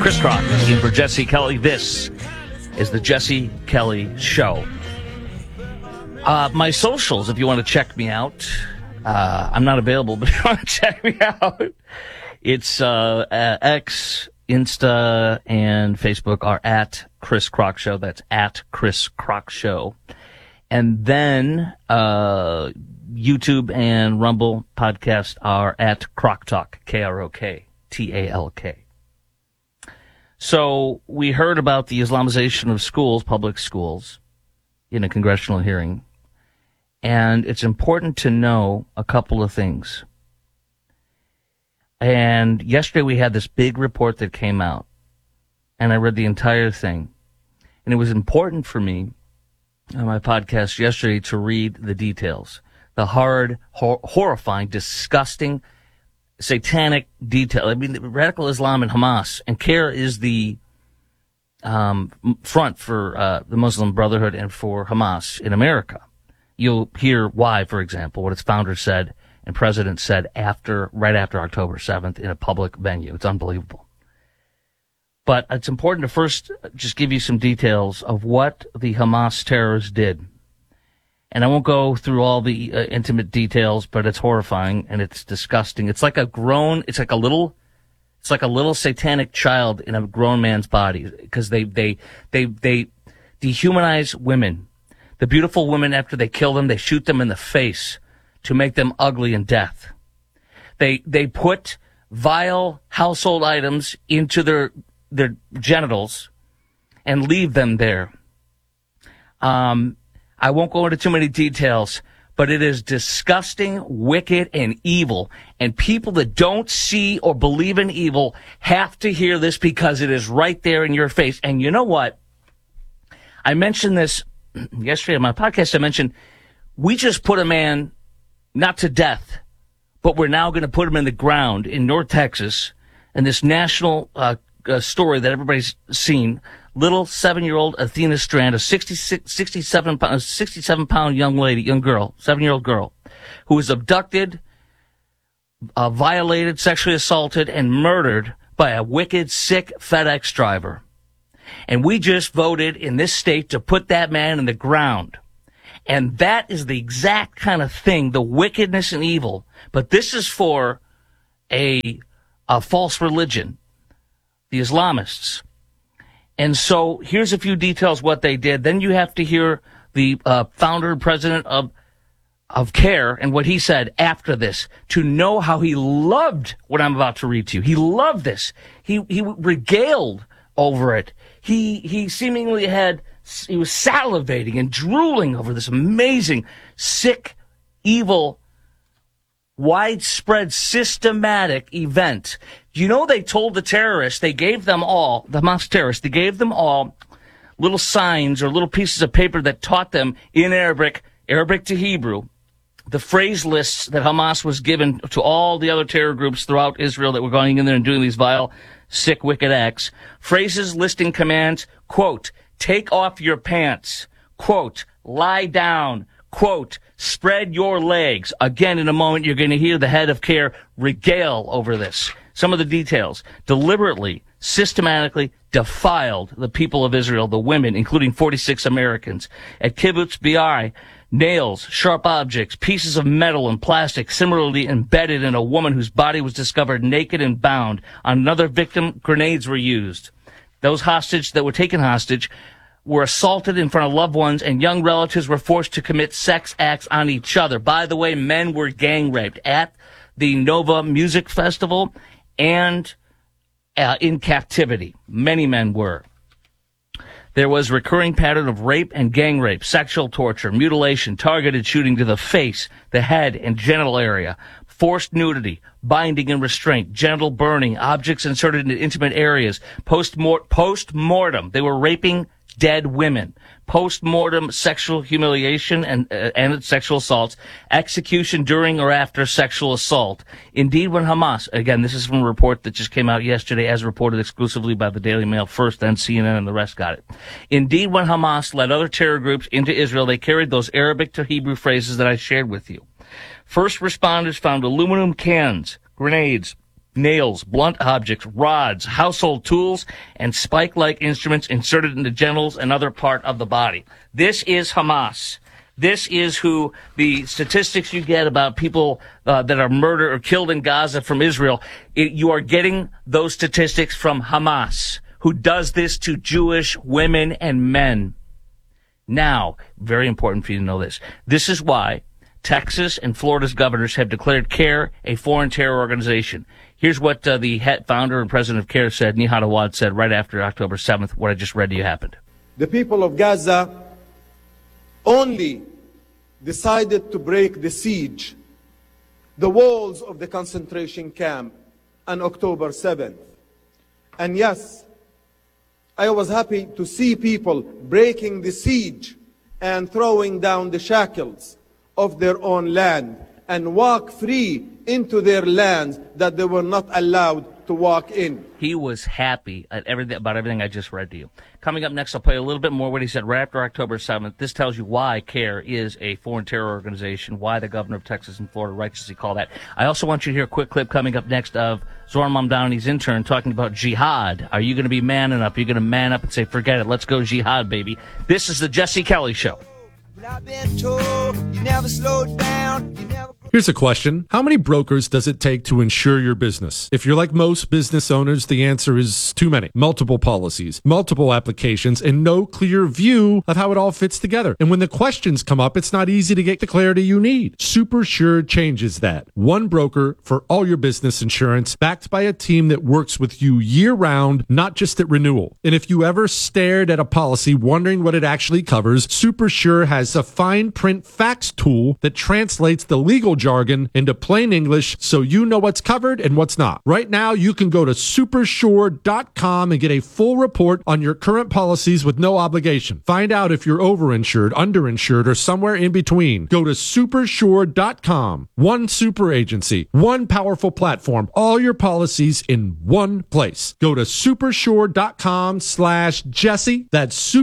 Chris Crock in for Jesse Kelly. This is the Jesse Kelly Show. My socials, if you want to check me out. I'm not available, but if you want to check me out, it's X, Insta, and Facebook are at Chris Crock Show. That's at Chris Crock Show. And then YouTube and Rumble podcast are at Crock Talk, KROKTALK. So we heard about the Islamization of schools, public schools, in a congressional hearing. And it's important to know a couple of things. And yesterday we had this big report that came out. And I read the entire thing. And it was important for me on my podcast yesterday to read the details. The hard, horrifying, disgusting, satanic detail. I mean, radical Islam and Hamas, and CAIR is the front for the Muslim Brotherhood and for Hamas in America. You'll hear why, for example, what its founder said and president said right after October 7th in a public venue. It's unbelievable. But it's important to first just give you some details of what the Hamas terrorists did. And I won't go through all the intimate details, but it's horrifying and it's disgusting. It's like a little satanic child in a grown man's body, because they dehumanize women. The beautiful women, after they kill them, they shoot them in the face to make them ugly in death. They put vile household items into their genitals and leave them there. I won't go into too many details, but it is disgusting, wicked, and evil. And people that don't see or believe in evil have to hear this, because it is right there in your face. And you know what? I mentioned this yesterday on my podcast. I mentioned we just put a man not to death, but we're now going to put him in the ground in North Texas. And this national story that everybody's seen. Little 7-year-old Athena Strand, a 67-pound young girl, 7-year-old girl, who was abducted, violated, sexually assaulted, and murdered by a wicked, sick FedEx driver. And we just voted in this state to put that man in the ground. And that is the exact kind of thing, the wickedness and evil. But this is for a false religion, the Islamists. And so here's a few details what they did. Then you have to hear the founder and president of CAIR and what he said after this, to know how he loved what I'm about to read to you. He loved this. He regaled over it. He seemingly he was salivating and drooling over this amazing, sick, evil, widespread, systematic event. You know, they told the terrorists, the Hamas terrorists, they gave them all little signs or little pieces of paper that taught them in Arabic to Hebrew, the phrase lists that Hamas was given to all the other terror groups throughout Israel that were going in there and doing these vile, sick, wicked acts. Phrases listing commands, quote, take off your pants, quote, lie down, quote, spread your legs. Again, in a moment, you're going to hear the head of CAIR regale over this. Some of the details. Deliberately, systematically defiled the people of Israel, the women, including 46 Americans. At Kibbutz Bi, nails, sharp objects, pieces of metal and plastic similarly embedded in a woman whose body was discovered naked and bound. On another victim, grenades were used. Those that were taken hostage were assaulted in front of loved ones, and young relatives were forced to commit sex acts on each other. By the way, men were gang raped at the Nova Music Festival and in captivity. Many men were. There was a recurring pattern of rape and gang rape, sexual torture, mutilation, targeted shooting to the face, the head, and genital area, forced nudity, binding and restraint, genital burning, objects inserted into intimate areas, post-mortem. They were raping dead women. Post-mortem sexual humiliation and sexual assaults, execution during or after sexual assault. Indeed, when Hamas, again, this is from a report that just came out yesterday, as reported exclusively by the Daily Mail first, then CNN and the rest got it. Indeed, when Hamas led other terror groups into Israel, they carried those Arabic to Hebrew phrases that I shared with you. First responders found aluminum cans, grenades, nails, blunt objects, rods, household tools, and spike-like instruments inserted in the genitals and other part of the body. This is Hamas. This is who the statistics you get about people that are murdered or killed in Gaza from Israel. You are getting those statistics from Hamas, who does this to Jewish women and men. Now, very important for you to know this. This is why Texas and Florida's governors have declared CARE a foreign terror organization. Here's what the head founder and president of CARE said, Nihad Awad said right after October 7th, what I just read to you happened. The people of Gaza only decided to break the siege, the walls of the concentration camp on October 7th. And yes, I was happy to see people breaking the siege and throwing down the shackles of their own land and walk free into their lands that they were not allowed to walk in. He was happy at about everything I just read to you. Coming up next, I'll play a little bit more what he said right after October 7th. This tells you why CARE is a foreign terror organization, why the governor of Texas and Florida righteously call that. I also want you to hear a quick clip coming up next of Zohran Mamdani's intern talking about jihad. Are you going to be man enough? Are you going to man up and say, forget it, let's go jihad, baby? This is the Jesse Kelly Show. Here's a question. How many brokers does it take to insure your business? If you're like most business owners, the answer is too many. Multiple policies, multiple applications, and no clear view of how it all fits together. And when the questions come up, it's not easy to get the clarity you need. SuperSure changes that. One broker for all your business insurance, backed by a team that works with you year-round, not just at renewal. And if you ever stared at a policy wondering what it actually covers, SuperSure has a fine print facts tool that translates the legal jargon into plain English so you know what's covered and what's not. Right now, you can go to supersure.com and get a full report on your current policies with no obligation. Find out if you're overinsured, underinsured, or somewhere in between. Go to supersure.com. One super agency, one powerful platform, all your policies in one place. Go to supersure.com/Jesse. That's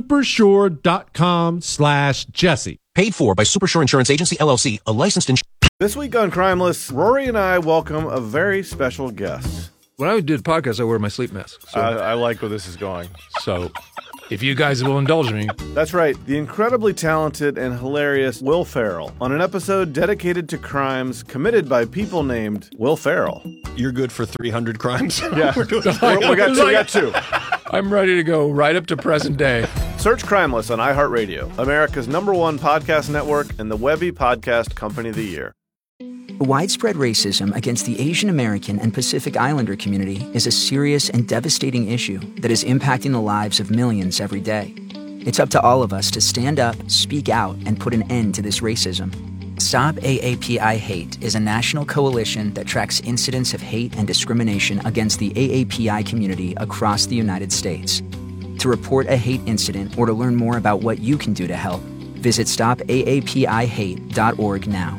supersure.com/Jesse. Paid for by Supersure Insurance Agency, LLC, a licensed insurance. This week on Crimeless, Rory and I welcome a very special guest. When I do the podcast, I wear my sleep mask. So, I like where this is going. So, if you guys will indulge me. That's right, the incredibly talented and hilarious Will Ferrell on an episode dedicated to crimes committed by people named Will Ferrell. You're good for 300 crimes? Yeah, we got two. I'm ready to go right up to present day. Search Crimeless on iHeartRadio, America's #1 podcast network and the Webby Podcast Company of the Year. Widespread racism against the Asian American and Pacific Islander community is a serious and devastating issue that is impacting the lives of millions every day. It's up to all of us to stand up, speak out, and put an end to this racism. Stop AAPI Hate is a national coalition that tracks incidents of hate and discrimination against the AAPI community across the United States. To report a hate incident or to learn more about what you can do to help, visit stopaapihate.org now.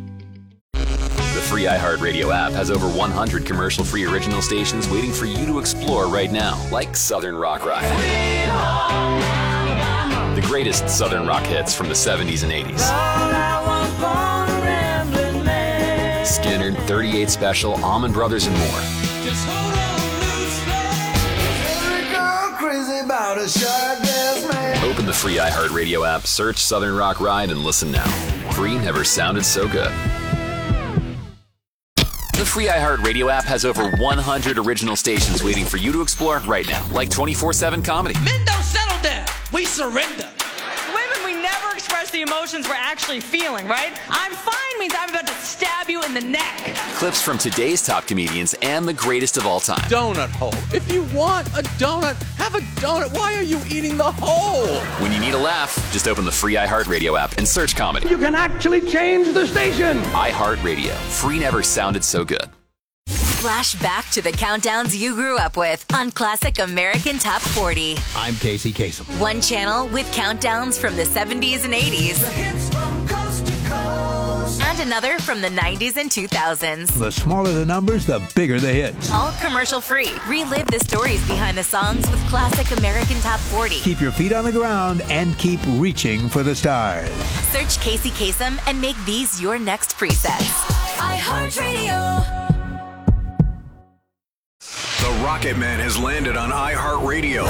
The free iHeartRadio app has over 100 commercial-free original stations waiting for you to explore right now, like Southern Rock Ride. The greatest Southern rock hits from the 70s and 80s. Skinner, 38 Special, Allman Brothers, and more. Open the free iHeartRadio app, search Southern Rock Ride, and listen now. Free never sounded so good. The free iHeartRadio app has over 100 original stations waiting for you to explore right now, like 24/7 comedy. Men don't settle down. We surrender. Women, we never express the emotions we're actually feeling, right? I'm fine means I'm about to stab you in the neck. Clips from today's top comedians and the greatest of all time. Donut hole. If you want a donut, have a donut. Why are you eating the hole? When you need a laugh, just open the free iHeartRadio app and search comedy. You can actually change the station. iHeartRadio. Free never sounded so good. Flash back to the countdowns you grew up with on Classic American Top 40. I'm Casey Kasem. One channel with countdowns from the 70s and 80s. The hits from coast to coast. And another from the 90s and 2000s. The smaller the numbers, the bigger the hits. All commercial free. Relive the stories behind the songs with Classic American Top 40. Keep your feet on the ground and keep reaching for the stars. Search Casey Kasem and make these your next presets. iHeartRadio. Rocket Man has landed on iHeartRadio.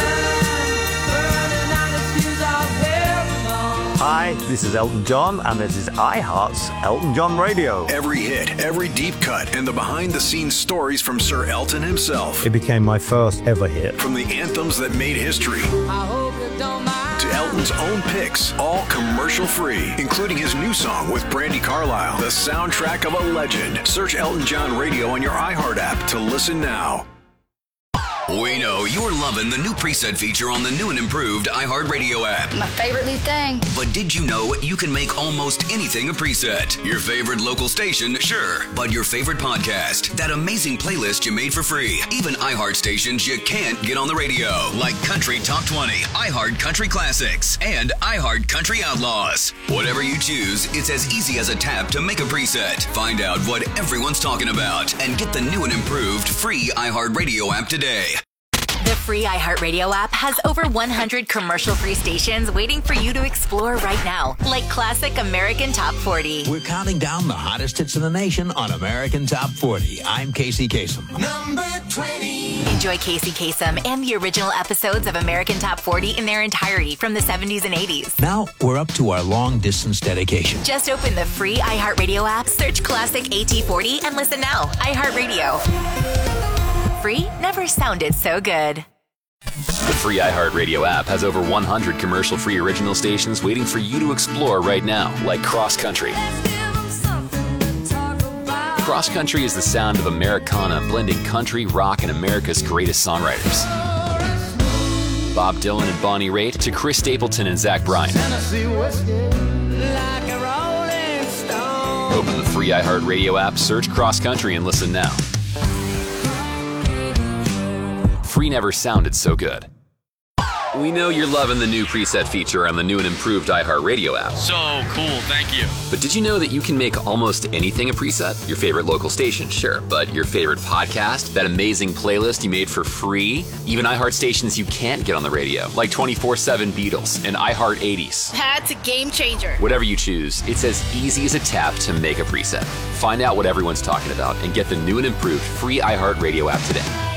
Hi, this is Elton John, and this is iHeart's Elton John Radio. Every hit, every deep cut, and the behind-the-scenes stories from Sir Elton himself. It became my first ever hit. From the anthems that made history to Elton's own picks, all commercial-free, including his new song with Brandi Carlile, the soundtrack of a legend. Search Elton John Radio on your iHeart app to listen now. We know you're loving the new preset feature on the new and improved iHeartRadio app. My favorite new thing. But did you know you can make almost anything a preset? Your favorite local station, sure. But your favorite podcast, that amazing playlist you made for free. Even iHeart stations you can't get on the radio, like Country Top 20, iHeart Country Classics, and iHeart Country Outlaws. Whatever you choose, it's as easy as a tap to make a preset. Find out what everyone's talking about and get the new and improved free iHeartRadio app today. The free iHeartRadio app has over 100 commercial-free stations waiting for you to explore right now, like Classic American Top 40. We're counting down the hottest hits in the nation on American Top 40. I'm Casey Kasem. Number 20. Enjoy Casey Kasem and the original episodes of American Top 40 in their entirety from the 70s and 80s. Now we're up to our long-distance dedication. Just open the free iHeartRadio app, search Classic AT40, and listen now. iHeartRadio. Free never sounded so good. The free iHeartRadio app has over 100 commercial-free original stations waiting for you to explore right now, like Cross Country. Cross Country is the sound of Americana blending country, rock, and America's greatest songwriters. Bob Dylan and Bonnie Raitt to Chris Stapleton and Zach Bryan. Open the free iHeartRadio app, search Cross Country, and listen now. Free never sounded so good. We know you're loving the new preset feature on the new and improved iHeartRadio app. So cool, thank you. But did you know that you can make almost anything a preset? Your favorite local station, sure, but your favorite podcast, that amazing playlist you made for free, even iHeart stations you can't get on the radio, like 24/7 Beatles and iHeart 80s. That's a game changer. Whatever you choose, it's as easy as a tap to make a preset. Find out what everyone's talking about and get the new and improved free iHeartRadio app today.